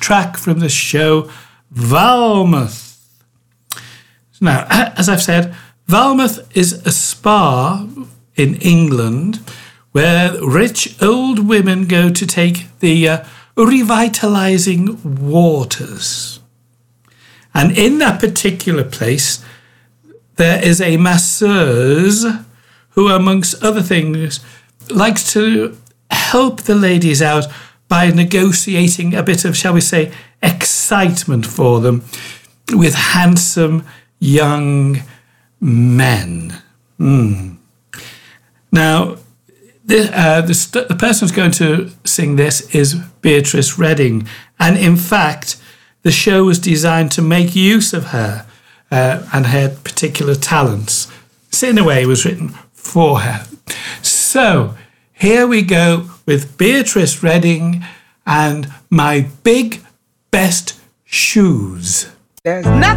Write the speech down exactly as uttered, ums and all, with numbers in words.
track from the show Valmouth. Now, as I've said, Valmouth is a spa in England where rich old women go to take the uh, revitalising waters. And in that particular place, there is a masseuse who, amongst other things, likes to help the ladies out by negotiating a bit of, shall we say, excitement for them with handsome young men. Mm. Now, the, uh, the, st- the person who's going to sing this is Beatrice Redding. And in fact, the show was designed to make use of her uh, and her particular talents. So in a way, it was written for her. So here we go with Beatrice Redding and My Big Best Shoes. There's nothing